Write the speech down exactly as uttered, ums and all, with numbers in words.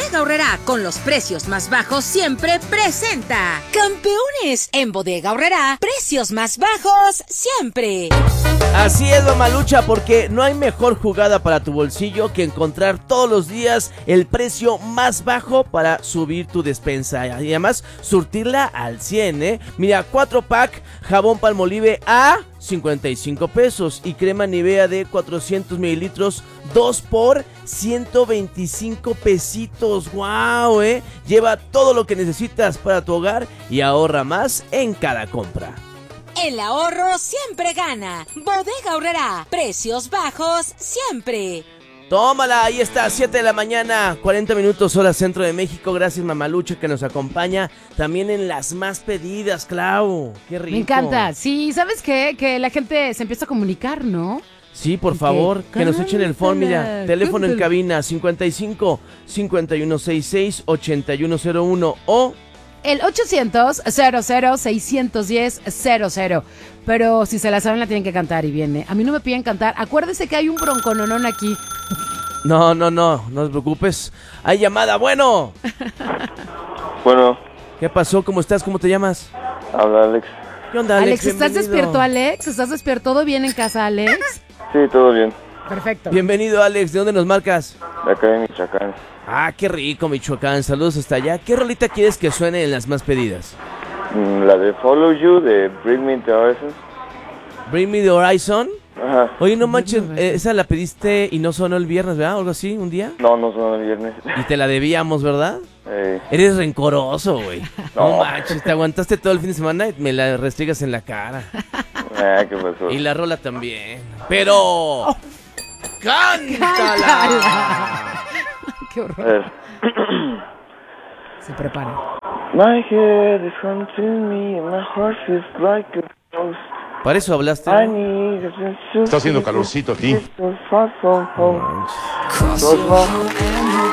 Bodega Aurrerá, con los precios más bajos siempre, presenta Campeones. En Bodega Aurrerá, precios más bajos siempre. Así es, mamalucha, porque no hay mejor jugada para tu bolsillo que encontrar todos los días el precio más bajo para subir tu despensa y además surtirla al cien, ¿eh? Mira, cuatro pack jabón Palmolive a cincuenta y cinco pesos y crema Nivea de cuatrocientos mililitros, dos por ciento veinticinco pesitos. ¡Wow! ¿eh? Lleva todo lo que necesitas para tu hogar y ahorra más en cada compra. El ahorro siempre gana. Bodega Aurrerá, precios bajos siempre. Tómala, ahí está, siete de la mañana, cuarenta minutos hora centro de México. Gracias, mamalucha, que nos acompaña también en las más pedidas, Clau. Qué rico. Me encanta. Sí, ¿sabes qué? Que la gente se empieza a comunicar, ¿no? Sí, por favor, que, que nos echen el phone, mira, teléfono en cabina cincuenta y cinco, cincuenta y uno sesenta y seis, ochenta y uno cero uno o el ochocientos, cero cero, seiscientos diez, cero cero. Pero si se la saben la tienen que cantar y viene. A mí no me piden cantar. Acuérdese que hay un broncononón aquí. No, no, no, no te preocupes. Hay llamada, bueno. Bueno. ¿Qué pasó? ¿Cómo estás? ¿Cómo te llamas? Habla Alex. ¿Qué onda, Alex? Alex, ¿estás Bienvenido. despierto, Alex? ¿Estás despierto? ¿Todo bien en casa, Alex? Sí, todo bien. Perfecto. Bienvenido, Alex. ¿De dónde nos marcas? De acá de Michoacán. Ah, qué rico, Michoacán. Saludos hasta allá. ¿Qué rolita quieres que suene en las más pedidas? Mm, La de Follow You, de Bring Me the Horizon. Bring Me the Horizon. Ajá. Oye, no manches, eh, esa la pediste y no sonó el viernes, ¿verdad? ¿O algo así, un día? No, no son el viernes. Y te la debíamos, ¿verdad? Eh, Eres rencoroso, güey. No. No. manches, te aguantaste todo el fin de semana y me la restriegas en la cara. ah, ¿qué pasó? Y la rola también. Pero... ¡cántala! Qué A horror. ver. Se prepara. My head is haunting me and my heart feels like a ghost. ¿Para eso hablaste? I need a Está haciendo calorcito aquí. so far from home. Close my